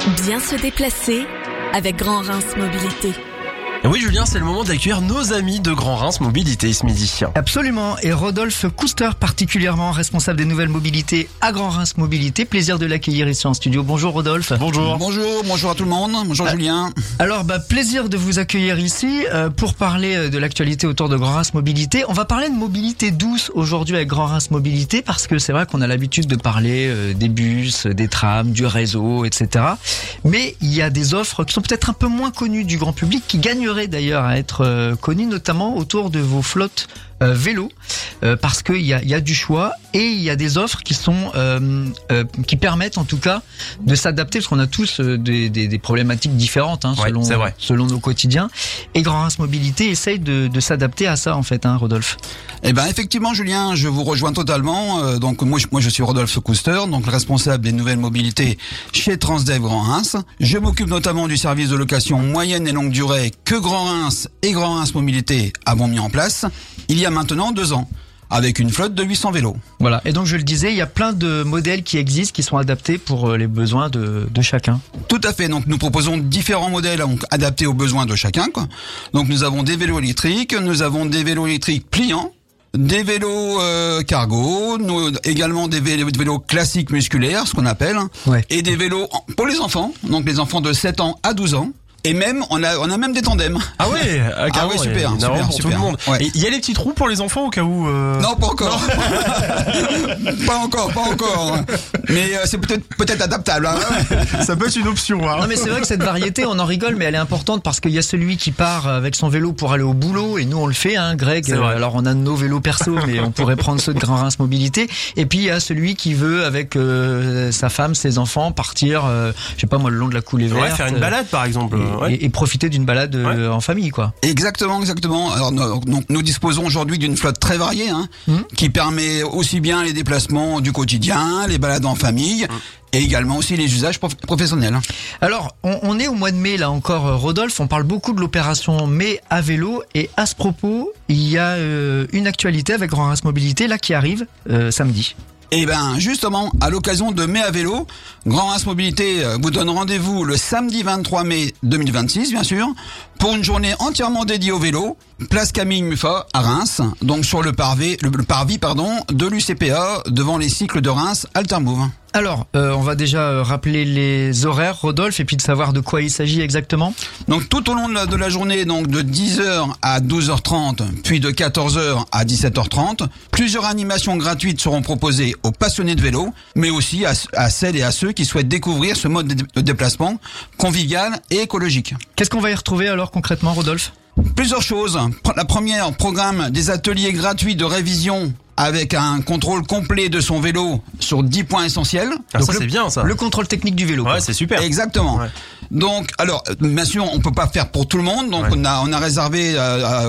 Bien se déplacer avec Grand Reims Mobilité. Oui Julien, c'est le moment d'accueillir nos amis de Grand Reims Mobilité ce midi. Absolument, et Rodolphe Couster particulièrement responsable des nouvelles mobilités à Grand Reims Mobilité. Plaisir de l'accueillir ici en studio. Bonjour Rodolphe. Bonjour. Bonjour à tout le monde. Bonjour Julien. Alors plaisir de vous accueillir ici pour parler de l'actualité autour de Grand Reims Mobilité. On va parler de mobilité douce aujourd'hui avec Grand Reims Mobilité parce que c'est vrai qu'on a l'habitude de parler des bus, des trams, du réseau, etc. Mais il y a des offres qui sont peut-être un peu moins connues du grand public, qui gagneraient d'ailleurs à être connues, notamment autour de vos flottes vélo, parce qu'il y a du choix et il y a des offres qui sont qui permettent en tout cas de s'adapter, parce qu'on a tous des problématiques différentes selon nos quotidiens, et Grand Reims Mobilité essaye de s'adapter à ça en fait, Rodolphe. Eh ben effectivement Julien, je vous rejoins totalement. Donc moi je suis Rodolphe Couster, donc le responsable des nouvelles mobilités chez Transdev Grand Reims. Je m'occupe notamment du service de location moyenne et longue durée que Grand Reims et Grand Reims Mobilité avons mis en place il y a maintenant 2 ans, avec une flotte de 800 vélos. Voilà, et donc je le disais, il y a plein de modèles qui existent, qui sont adaptés pour les besoins de chacun. Tout à fait, donc nous proposons différents modèles adaptés aux besoins de chacun, quoi. Donc nous avons des vélos électriques, nous avons des vélos électriques pliants, des vélos cargo, également des vélos classiques musculaires, ce qu'on appelle, et des vélos pour les enfants, donc les enfants de 7 ans à 12 ans. Et même, on a même des tandems. Ah ouais, ah ouais, super, pour tout le monde. Ouais. Et il y a les petits trous pour les enfants au cas où Non, pas encore. pas encore. Mais c'est peut-être adaptable. Ça peut être une option. Non mais c'est vrai que cette variété, on en rigole, mais elle est importante parce qu'il y a celui qui part avec son vélo pour aller au boulot, et nous on le fait, Greg. Alors on a nos vélos perso, mais on pourrait prendre ceux de Grand Reims Mobilité. Et puis il y a celui qui veut avec sa femme, ses enfants, partir, je sais pas moi, le long de la coulée verte. Faire une balade par exemple. Et profiter d'une balade en famille, quoi. Exactement. Alors nous disposons aujourd'hui d'une flotte très variée, qui permet aussi bien les déplacements du quotidien, les balades en famille, et également aussi les usages professionnels. Alors, on est au mois de mai là encore, Rodolphe. On parle beaucoup de l'opération Mai à vélo, et à ce propos, il y a une actualité avec Grand Reims Mobilité là qui arrive samedi. Et ben justement, à l'occasion de Mai à vélo, Grand Reims Mobilité vous donne rendez-vous le samedi 23 mai 2026, bien sûr, pour une journée entièrement dédiée au vélo, place Camille Muffat à Reims, donc sur le parvis de l'UCPA, devant les cycles de Reims Altermove. Alors, on va déjà rappeler les horaires, Rodolphe, et puis de savoir de quoi il s'agit exactement. Donc tout au long de la journée, donc de 10h à 12h30, puis de 14h à 17h30, plusieurs animations gratuites seront proposées aux passionnés de vélo, mais aussi à celles et à ceux qui souhaitent découvrir ce mode de déplacement convivial et écologique. Qu'est-ce qu'on va y retrouver alors concrètement, Rodolphe ? Plusieurs choses. La première, programme des ateliers gratuits de révision avec un contrôle complet de son vélo sur 10 points essentiels. Ah, donc ça c'est bien ça. Le contrôle technique du vélo. Ouais, c'est super. Exactement. Ouais. Donc, alors, bien sûr, on peut pas faire pour tout le monde. Donc, on a réservé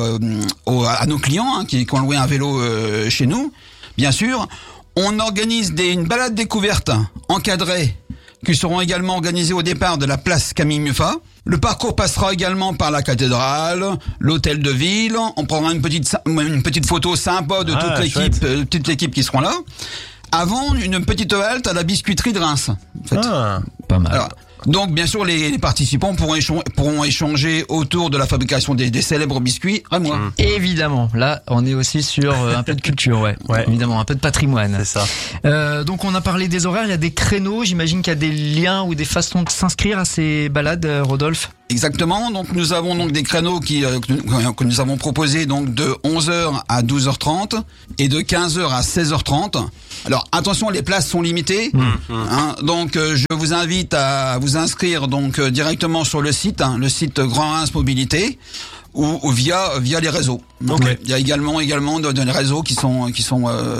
à nos clients qui ont loué un vélo chez nous. Bien sûr, on organise une balade découverte encadrée qui seront également organisées au départ de la place Camille Muffat. Le parcours passera également par la cathédrale, l'hôtel de ville. On prendra une petite photo sympa de toute l'équipe qui seront là. Avant, une petite halte à la biscuiterie de Reims. En fait. Ah, pas mal. Alors, donc, bien sûr, les participants pourront échanger autour de la fabrication des célèbres biscuits rémois. Évidemment, là, on est aussi sur un peu de culture, évidemment, un peu de patrimoine. C'est ça. Donc, on a parlé des horaires, il y a des créneaux, j'imagine qu'il y a des liens ou des façons de s'inscrire à ces balades, Rodolphe. Exactement. Donc, nous avons donc des créneaux que nous avons proposés donc de 11h à 12h30 et de 15h à 16h30. Alors, attention, les places sont limitées. Donc, je vous invite à vous inscrire donc directement sur le site Grand Reims Mobilité, ou via les réseaux. Donc, il y a également des réseaux qui sont il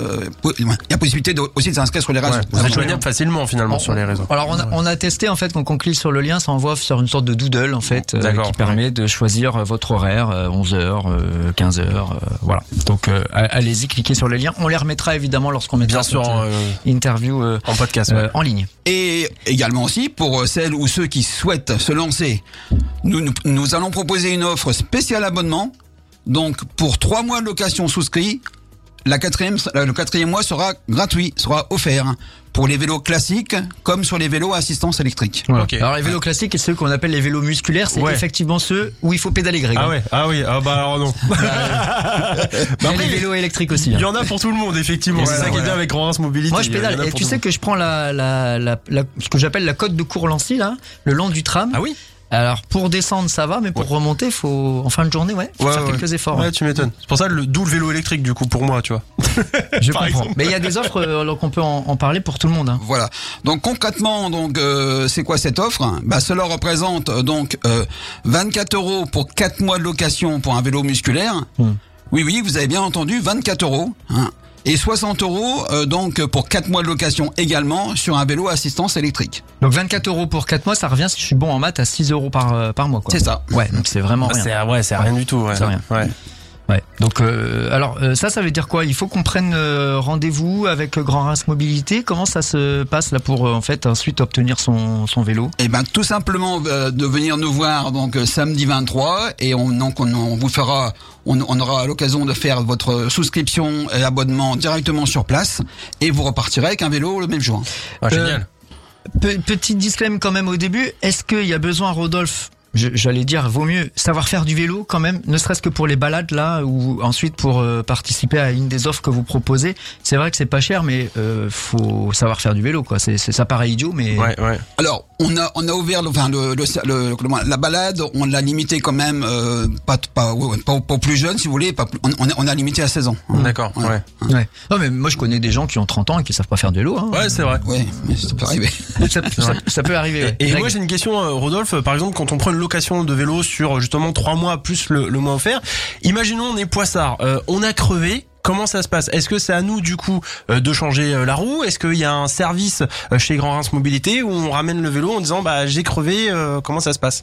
y a possibilité aussi de s'inscrire sur les réseaux. Vous êtes joignable facilement finalement sur les réseaux. Alors on a testé en fait, quand on clique sur le lien, ça envoie sur une sorte de doodle en fait qui permet de choisir votre horaire, 11h, 15h, voilà. Donc allez-y, cliquez sur le lien, on les remettra évidemment lorsqu'on mettra cette interview en podcast en ligne. Et également aussi pour celles ou ceux qui souhaitent se lancer, nous allons proposer une offre spéciale abonnement. Donc pour 3 mois de location souscrit, le quatrième mois sera gratuit, sera offert pour les vélos classiques comme sur les vélos à assistance électrique. Voilà. Ok. Alors les vélos classiques et ceux qu'on appelle les vélos musculaires, c'est effectivement ceux où il faut pédaler, Greg. Ah oui, alors non. Il y a les vélos électriques aussi. Il y en a pour tout le monde, effectivement. C'est ça qui est bien avec Grand Reims Mobilité. Moi je pédale, Il y en a et pour tu tout sais le que je prends ce que j'appelle la côte de Courlancy, là, le long du tram. monde. Ah oui. Alors pour descendre ça va, mais pour remonter, faut en fin de journée, faut faire quelques efforts. Ouais, tu m'étonnes. C'est pour ça d'où le vélo électrique du coup pour moi, tu vois. Je Par comprends. exemple. Mais il y a des offres, alors qu'on peut en parler pour tout le monde. Hein. Voilà. Donc concrètement, c'est quoi cette offre? Cela représente 24 € pour 4 mois de location pour un vélo musculaire. Oui, vous avez bien entendu, 24 €. Hein. Et 60 € pour 4 mois de location également sur un vélo à assistance électrique. Donc 24 € pour 4 mois, ça revient, si je suis bon en maths, à 6 € par mois, quoi. C'est ça. Ouais, donc c'est vraiment rien. C'est rien du tout. Ouais. C'est rien. Ouais. Ouais. Donc ça veut dire quoi? Il faut qu'on prenne rendez-vous avec Grand Reims Mobilité. Comment ça se passe là pour en fait ensuite obtenir son vélo? Eh ben tout simplement de venir nous voir samedi 23 et on vous fera, on aura l'occasion de faire votre souscription et abonnement directement sur place et vous repartirez avec un vélo le même jour. Ah, génial. Petit disclaimer quand même au début. Est-ce qu'il y a besoin, Rodolphe? J'allais dire, vaut mieux savoir faire du vélo quand même, ne serait-ce que pour les balades là, ou ensuite pour participer à une des offres que vous proposez. C'est vrai que c'est pas cher, mais faut savoir faire du vélo, quoi. Ça paraît idiot, mais Ouais. Alors on a ouvert la balade, on l'a limité quand même pas aux plus jeunes si vous voulez, on a limité à 16 ans. D'accord. Ouais. Non, mais moi je connais des gens qui ont 30 ans et qui savent pas faire de vélo. Hein. Ouais, c'est vrai. Ouais, mais ça peut arriver. Ça peut arriver. Ouais. Et Greg. moi j'ai une question, Rodolphe. Par exemple, quand on prend une location de vélo sur justement 3 mois plus le mois offert, imaginons on est poissard, on a crevé. Comment ça se passe? Est-ce que c'est à nous du coup de changer la roue? Est-ce qu'il y a un service chez Grand Reims Mobilité où on ramène le vélo en disant j'ai crevé? Comment ça se passe?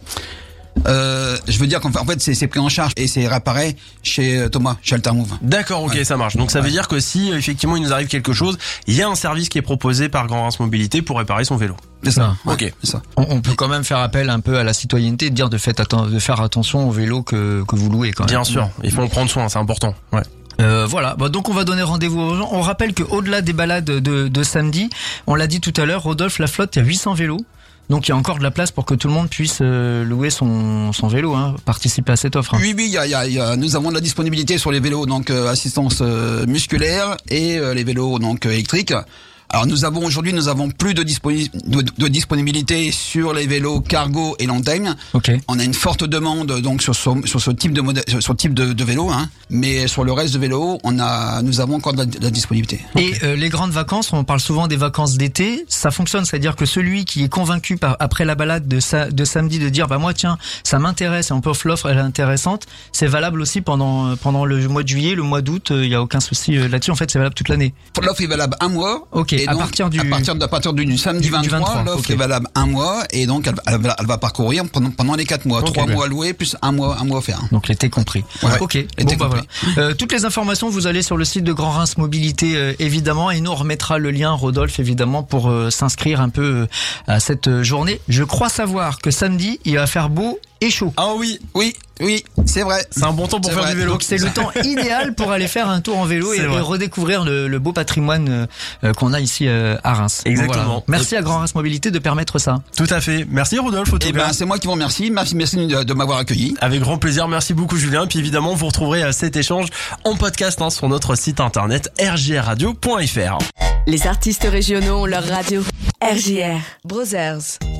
Je veux dire qu'en fait c'est pris en charge et c'est réparé chez Thomas, chez Altermove. D'accord, ok, ça marche. Donc ça veut dire que si effectivement il nous arrive quelque chose, il y a un service qui est proposé par Grand Reims Mobilité pour réparer son vélo. C'est ça. Ok. C'est ça. On peut quand même faire appel un peu à la citoyenneté, de dire de faire attention au vélo que vous louez quand même. Bien sûr, il faut en prendre soin, c'est important. Ouais. Voilà. Donc on va donner rendez-vous aux gens. On rappelle que au-delà des balades de samedi, on l'a dit tout à l'heure, Rodolphe, la flotte, il y a 800 vélos. Donc il y a encore de la place pour que tout le monde puisse louer son vélo, hein, participer à cette offre. Hein. Oui, nous avons de la disponibilité sur les vélos assistance musculaire et les vélos électriques. Alors nous avons plus de disponibilité sur les vélos cargo et l'antenne. Okay. On a une forte demande sur ce type de vélo, hein, mais sur le reste de vélos, nous avons encore de la disponibilité. Et les grandes vacances, on parle souvent des vacances d'été, ça fonctionne, c'est-à-dire que celui qui est convaincu après la balade de samedi de dire moi tiens, ça m'intéresse et on peut offrir l'offre, elle est intéressante, c'est valable aussi pendant le mois de juillet, le mois d'août, il y a aucun souci là-dessus, en fait c'est valable toute l'année. L'offre est valable un mois. OK. Et à donc, partir du samedi 23, l'offre est valable un mois et donc elle va parcourir pendant les 4 mois. 3 mois loués plus un mois offert. Donc l'été compris. Ouais, ok. Voilà. Toutes les informations, vous allez sur le site de Grand Reims Mobilité évidemment, et nous on remettra le lien, Rodolphe, évidemment, pour s'inscrire un peu à cette journée. Je crois savoir que samedi il va faire beau et chaud. Ah oui, c'est vrai. c'est un bon temps pour faire du vélo. Donc c'est le temps idéal pour aller faire un tour en vélo et redécouvrir le beau patrimoine qu'on a ici à Reims. Exactement. Voilà. Merci à Grand Reims Mobilité de permettre ça. Tout à fait. Merci Rodolphe. C'est moi qui vous remercie. Merci de m'avoir accueilli. Avec grand plaisir. Merci beaucoup Julien. Puis évidemment, vous retrouverez cet échange en podcast sur notre site internet rjrradio.fr. Les artistes régionaux ont leur radio. RJR Brothers.